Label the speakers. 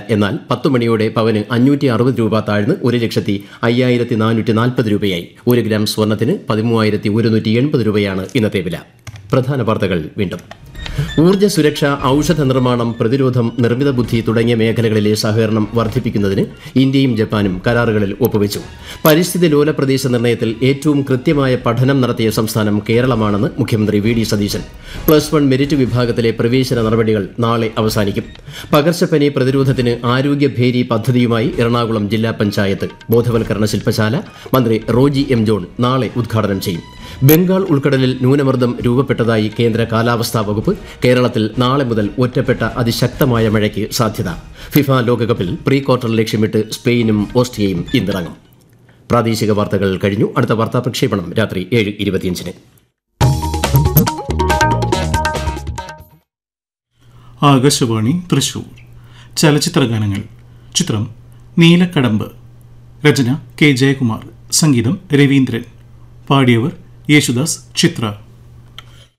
Speaker 1: എന്നാൽ 10 മണിയോടെ പവന് 560 രൂപ താഴ്ന്ന് 1,05,440 രൂപയായി. 1 ഗ്രാം സ്വർണ്ണത്തിന് 13,180 രൂപയാണ് ഇന്നത്തെ വില. പ്രധാന വാർത്തകൾ വീണ്ടും. ഊർജ്ജ സുരക്ഷ, ഔഷധ നിർമ്മാണം, പ്രതിരോധം, നിർമ്മിത ബുദ്ധി തുടങ്ങിയ മേഖലകളിലെ സഹകരണം വർദ്ധിപ്പിക്കുന്നതിന് ഇന്ത്യയും ജപ്പാനും കരാറുകളിൽ ഒപ്പുവെച്ചു. പരിസ്ഥിതി ലോല പ്രദേശ നിർണ്ണയത്തിൽ ഏറ്റവും കൃത്യമായ പഠനം നടത്തിയ സംസ്ഥാനം കേരളമാണെന്ന് മുഖ്യമന്ത്രി വി. ഡി. സതീശൻ. +1 മെരിറ്റ് വിഭാഗത്തിലെ പ്രവേശന നടപടികൾ നാളെ അവസാനിക്കും. പകർച്ചപ്പനി പ്രതിരോധത്തിന് ആരോഗ്യഭേരി പദ്ധതിയുമായി എറണാകുളം ജില്ലാ പഞ്ചായത്ത്. ബോധവൽക്കരണ ശില്പശാല മന്ത്രി റോജി എം. ജോൺ നാളെ ഉദ്ഘാടനം ചെയ്യും. ബംഗാൾ ഉൾക്കടലിൽ ന്യൂനമർദ്ദം രൂപപ്പെട്ടതായി കേന്ദ്ര കാലാവസ്ഥാ വകുപ്പ്. കേരളത്തിൽ നാളെ മുതൽ ഒറ്റപ്പെട്ട അതിശക്തമായ മഴയ്ക്ക് സാധ്യത. ഫിഫ ലോകകപ്പിൽ പ്രീ ക്വാർട്ടർ ലക്ഷ്യമിട്ട് സ്പെയിനും ഓസ്ട്രിയയും ഇന്നിറങ്ങും. പ്രാദേശിക വാർത്തകൾ കഴിഞ്ഞു. അടുത്ത വാർത്താ പ്രക്ഷേപണം രാത്രി 7:25.
Speaker 2: ആകാശവാണി തൃശൂർ. ചലച്ചിത്രഗാനങ്ങൾ. ചിത്രം നീലക്കടമ്പ്. രചന കെ. ജയകുമാർ. സംഗീതം രവീന്ദ്രൻ. പാടിയവർ യേശുദാസ്, ചിത്ര.